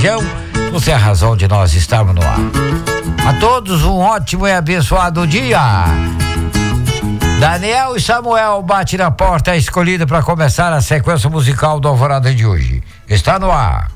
região, você é a razão de nós estarmos no ar. A todos um ótimo e abençoado dia. Daniel e Samuel bate na porta escolhida para começar a sequência musical do Alvorada de hoje. Está no ar.